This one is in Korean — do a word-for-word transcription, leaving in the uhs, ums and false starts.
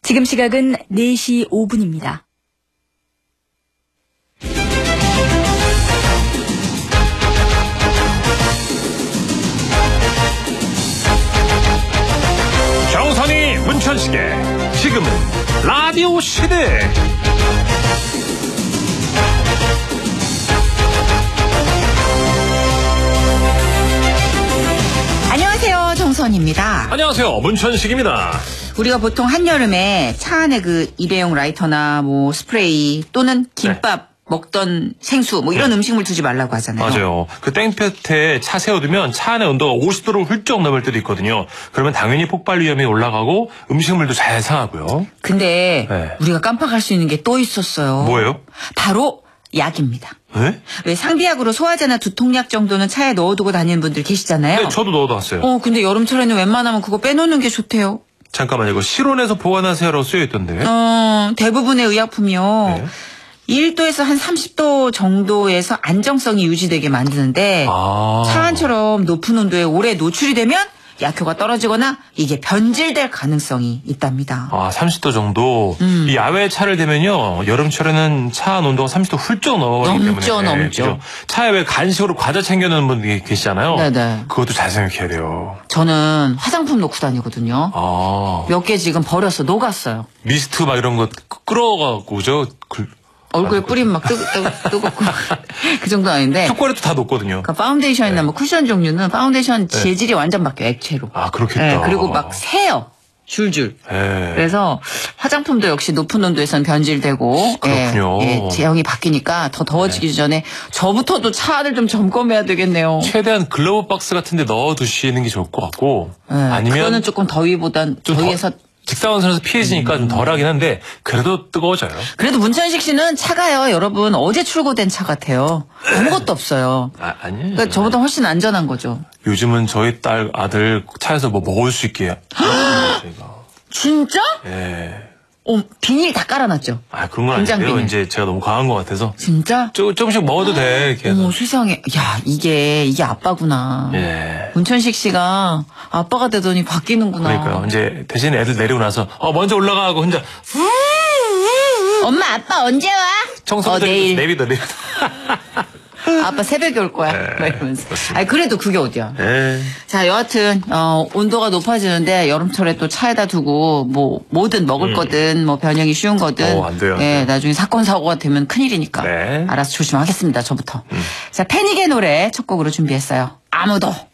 지금 시각은 네 시 오 분입니다. 정선이 문천식의 지금은 라디오 시대. 안녕하세요, 정선입니다. 안녕하세요, 문천식입니다. 우리가 보통 한여름에 차 안에 그 일회용 라이터나 뭐 스프레이 또는 김밥 네. 먹던 생수 뭐 이런 네. 음식물 두지 말라고 하잖아요. 맞아요. 그 땡볕에 차 세워두면 차 안의 온도가 오십 도로 훌쩍 넘을 때도 있거든요. 그러면 당연히 폭발 위험이 올라가고 음식물도 잘 상하고요. 근데 네. 우리가 깜빡할 수 있는 게 또 있었어요. 뭐예요? 바로 약입니다. 네? 왜 상비약으로 소화제나 두통약 정도는 차에 넣어두고 다니는 분들 계시잖아요. 네, 저도 넣어놨어요. 어, 근데 여름철에는 웬만하면 그거 빼놓는 게 좋대요. 잠깐만요. 이거 실온에서 보관하세요라고 쓰여있던데. 어, 대부분의 의약품이요. 네. 일 도에서 한 삼십 도 정도에서 안정성이 유지되게 만드는데 아. 차 안처럼 높은 온도에 오래 노출이 되면 약효가 떨어지거나 이게 변질될 가능성이 있답니다. 아, 삼십 도 정도. 음. 이 야외에 차를 대면요. 여름철에는 차 안 온도가 삼십 도 훌쩍 넘어가기 때문에. 넘죠, 넘죠. 그죠? 차에 왜 간식으로 과자 챙겨놓는 분들이 계시잖아요. 네네. 그것도 잘 생각해야 돼요. 저는 화장품 놓고 다니거든요. 아. 몇 개 지금 버렸어. 녹았어요. 미스트 막 이런 거 끌어가고, 그죠? 그, 얼굴에 뿌리면 막 뜨, 뜨, 뜨겁고 그 정도는 아닌데. 초콜릿도 다 녹거든요. 그러니까 파운데이션이나 네. 뭐 쿠션 종류는 파운데이션 네. 재질이 완전 바뀌어요. 액체로. 아, 그렇겠다. 네, 그리고 막 새요. 줄줄. 네. 그래서 화장품도 역시 높은 온도에서는 변질되고 그렇군요. 예, 예, 제형이 바뀌니까 더 더워지기 네. 전에 저부터도 차 안을 좀 점검해야 되겠네요. 최대한 글러브 박스 같은 데 넣어두시는 게 좋을 것 같고. 네, 아니면. 그거는 조금 더위보단 좀 더위에서. 더... 직사광선에서 피해지니까 음. 좀 덜하긴 한데 그래도 뜨거워져요. 그래도 문천식 씨는 차가요. 여러분 어제 출고된 차 같아요. 아무것도 없어요. 아, 아니에요. 그러니까 저보다 훨씬 안전한 거죠. 요즘은 저희 딸 아들 차에서 뭐 먹을 수 있게 저희가. 진짜? 예. 어, 비닐 다 깔아놨죠? 아, 그런 건 아닌데요. 비닐. 이제 제가 너무 강한 것 같아서. 진짜? 조, 조금씩 먹어도 돼. 이렇게 어머 세상에. 야 이게 이게 아빠구나. 예. 문천식 씨가 아빠가 되더니 바뀌는구나. 그러니까요. 이제 대신 애들 내리고 나서 어 먼저 올라가고 혼자 엄마 아빠 언제 와? 청소도 어, 내일. 내비도 내비도. 아빠 새벽에 올 거야. 네, 막 이러면서. 그렇습니다. 아니 그래도 그게 어디야. 예. 자 여하튼 어, 온도가 높아지는데 여름철에 또 차에다 두고 뭐 뭐든 먹을 음. 거든 뭐 변형이 쉬운 거든 어, 안 돼요, 안 예, 돼요. 나중에 사건 사고가 되면 큰일이니까 네. 알아서 조심하겠습니다. 저부터. 음. 자 패닉의 노래 첫 곡으로 준비했어요. 아무도.